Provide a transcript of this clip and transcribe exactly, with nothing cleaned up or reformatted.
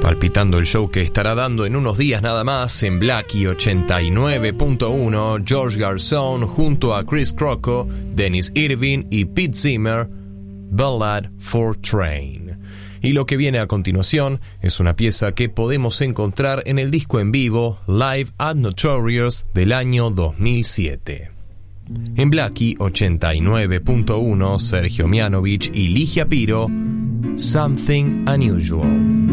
Palpitando el show que estará dando en unos días nada más en Blackie ochenta y nueve punto uno, George Garzón junto a Chris Croco, Dennis Irving y Pete Zimmer, Ballad for Train. Y lo que viene a continuación es una pieza que podemos encontrar en el disco en vivo Live at Notorious del año dos mil siete. En Blackie ochenta y nueve punto uno, Sergio Mianovich y Ligia Piro, Something Unusual.